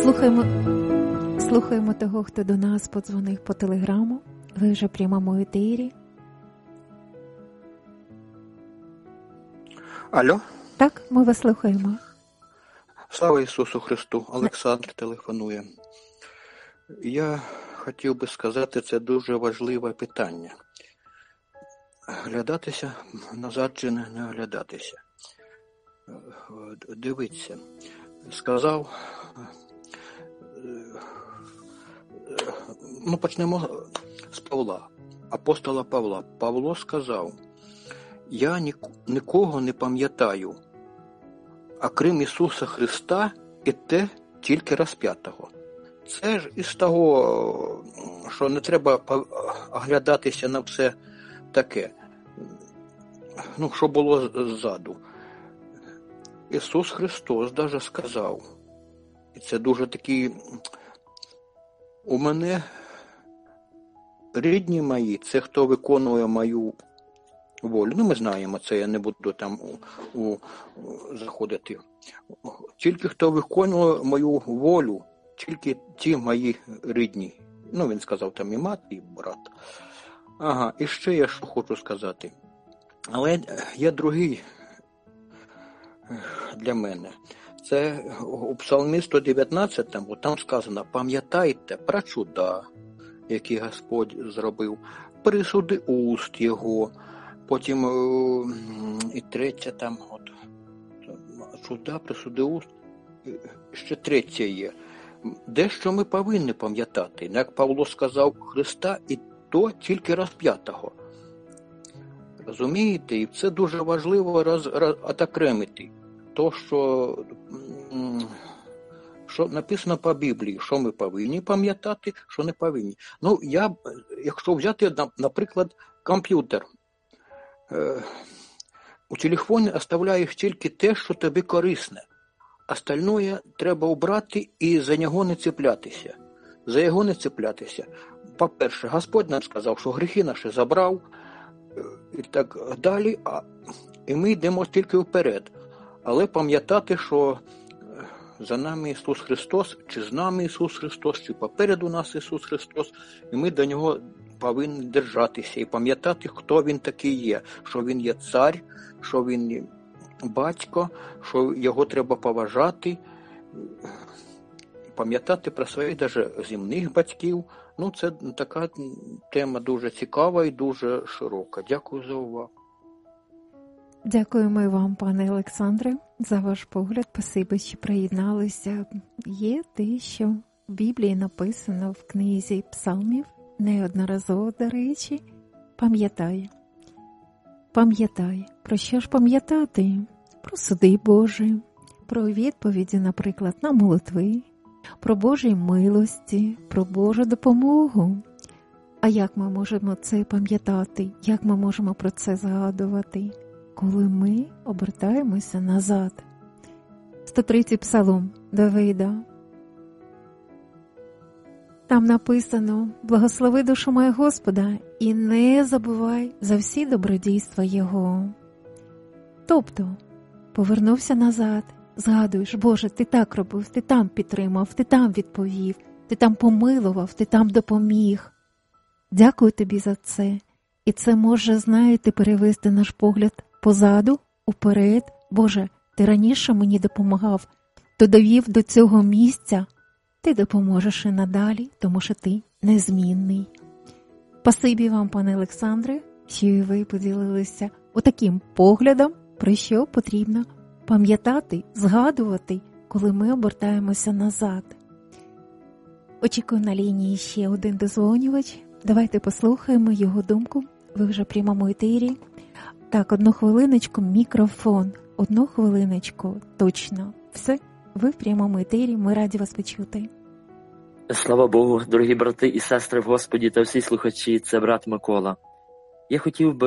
Слухаємо того, хто до нас подзвонив по телеграму. Ви вже в прямому етері. Алло? Так, ми вас слухаємо. Слава Ісусу Христу! Олександр телефонує. Я хотів би сказати, це дуже важливе питання. Глядатися назад чи не глядатися. Дивіться, сказав, почнемо з Павла, апостола Павла. Павло сказав: я нікого не пам'ятаю, а крім Ісуса Христа, і те тільки розп'ятого. Це ж із того, що не треба оглядатися на все таке, що було ззаду. Ісус Христос даже сказав, і це дуже такий, у мене рідні мої, це хто виконує мою волю. Ми знаємо це, я не буду там заходити. Тільки хто виконує мою волю, тільки ті мої рідні. Він сказав там і мати, і брат. Ага, і ще я що хочу сказати. Але є другий для мене. Це у Псалмі 119, там сказано: пам'ятайте про чуда, які Господь зробив, присуди уст Його. Потім і третє чуда, присуди уст. Ще третє є. Дещо ми повинні пам'ятати. Як Павло сказав, Христа і то тільки розп'ятого. Розумієте? І це дуже важливо отокремити. То, що написано по Біблії, що ми повинні пам'ятати, що не повинні. Якщо взяти, наприклад, комп'ютер, у телефоні оставляєш тільки те, що тобі корисне. Остальное треба убрати і за нього не цеплятися. За його не цеплятися. По-перше, Господь нам сказав, що гріхи наші забрав, і так далі, і ми йдемо тільки вперед. Але пам'ятати, що за нами Ісус Христос, чи з нами Ісус Христос, чи попереду нас Ісус Христос, і ми до Нього повинні держатися і пам'ятати, хто Він такий є, що Він є цар, що Він є батько, що Його треба поважати, пам'ятати про своїх даже земних батьків. Це така тема дуже цікава і дуже широка. Дякую за увагу. Дякуємо і вам, пане Олександре, за ваш погляд. Спасибі, що приєдналися. Є те, що в Біблії написано в книзі Псалмів, неодноразово, до речі, пам'ятай. Пам'ятай. Про що ж пам'ятати? Про суди Божі, про відповіді, наприклад, на молитви, про Божі милості, про Божу допомогу. А як ми можемо це пам'ятати? Як ми можемо про це згадувати? Коли ми обертаємося назад. 103-й псалом Давида. Там написано: «Благослови душу моя Господа, і не забувай за всі добродійства Його». Тобто, повернувся назад, згадуєш: Боже, Ти так робив, Ти там підтримав, Ти там відповів, Ти там помилував, Ти там допоміг. Дякую Тобі за це. І це може, перевести наш погляд позаду, уперед. Боже, Ти раніше мені допомагав, то довів до цього місця. Ти допоможеш і надалі, тому що Ти незмінний. Спасибі вам, пане Олександре, що і ви поділилися отаким поглядом, про що потрібно пам'ятати, згадувати, коли ми обертаємося назад. Очікую на лінії ще один дозвонювач. Давайте послухаємо його думку. Ви вже в прямому етері. Так, 1 хвилиночку, мікрофон. 1 хвилиночку, точно. Все, ви в прямому етері, ми раді вас почути. Слава Богу, дорогі брати і сестри в Господі та всі слухачі, це брат Микола. Я хотів би